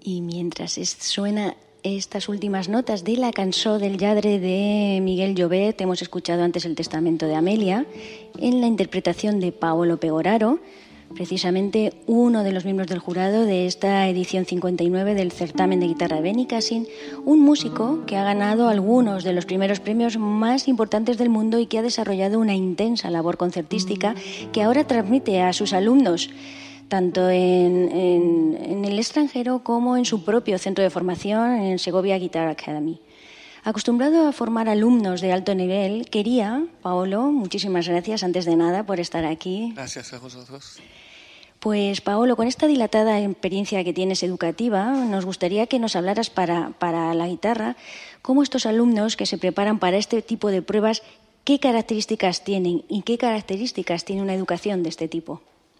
Y mientras suena estas últimas notas de la cançó del lladre de Miguel Llobet, hemos escuchado antes el testamento de Amelia, en la interpretación de Paolo Pegoraro, precisamente uno de los miembros del jurado de esta edición 59 del certamen de guitarra de Benicàssim, un músico que ha ganado algunos de los primeros premios más importantes del mundo y que ha desarrollado una intensa labor concertística que ahora transmite a sus alumnos, tanto en el extranjero como en su propio centro de formación, en Segovia Guitar Academy. Acostumbrado a formar alumnos de alto nivel, quería, Paolo, muchísimas gracias antes de nada por estar aquí. Gracias a vosotros. Pues Paolo, con esta dilatada experiencia que tienes educativa, nos gustaría que nos hablaras para la guitarra, cómo estos alumnos que se preparan para este tipo de pruebas, qué características tienen y qué características tiene una educación de este tipo.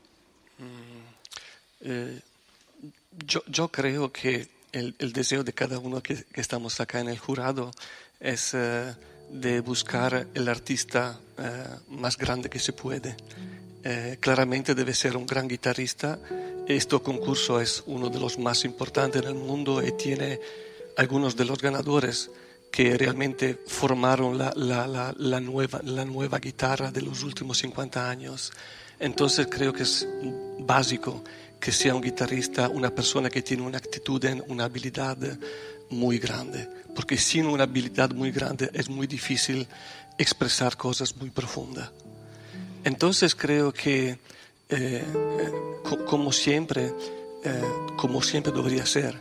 Yo creo que el deseo de cada uno que estamos acá en el jurado es de buscar el artista más grande que se puede. Claramente debe ser un gran guitarrista. Este concurso es uno de los más importantes del mundo y tiene algunos de los ganadores que realmente formaron la nueva guitarra de los últimos 50 años. Entonces creo que es básico que sea un guitarrista, una persona que tiene una actitud, una habilidad muy grande, porque sin una habilidad muy grande es muy difícil expresar cosas muy profundas. Entonces creo que, como siempre debería ser,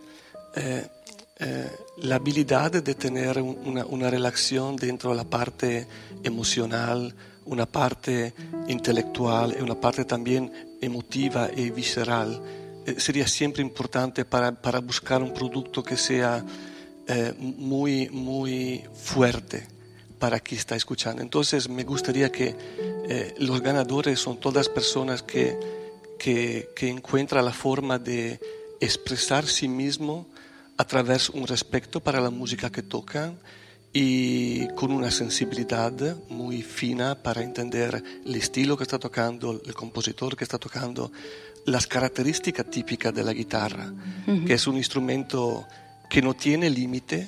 la habilidad de tener una relación dentro de la parte emocional, una parte intelectual y una parte también emotiva y visceral sería siempre importante para buscar un producto que sea muy, muy fuerte para quien está escuchando. Entonces me gustaría que los ganadores son todas personas que encuentran la forma de expresar sí mismo a través de un respeto para la música que tocan y con una sensibilidad muy fina para entender el estilo que está tocando, el compositor que está tocando, las características típicas de la guitarra, que es un instrumento que no tiene límite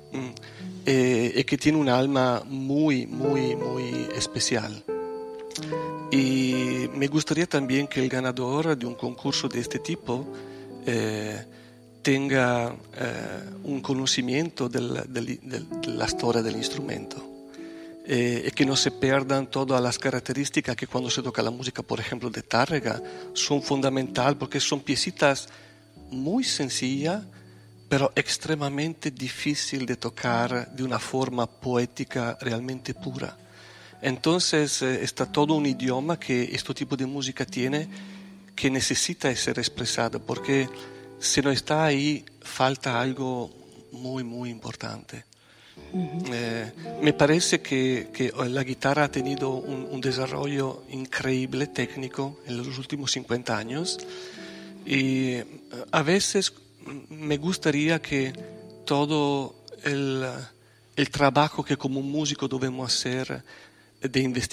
y que tiene un alma muy, muy, muy especial. Y me gustaría también que el ganador de un concurso de este tipo tenga un conocimiento de la historia del instrumento y que no se pierdan todas las características que cuando se toca la música, por ejemplo, de Tárrega, son fundamentales porque son piecitas muy sencillas, pero extremadamente difícil de tocar de una forma poética realmente pura. Entonces está todo un idioma que este tipo de música tiene que necesita ser expresado, porque si no está ahí falta algo muy, muy importante. Me parece que la guitarra ha tenido un desarrollo increíble técnico en los últimos 50 años y a veces me gustaría que todo el trabajo que como músico debemos hacer de investigación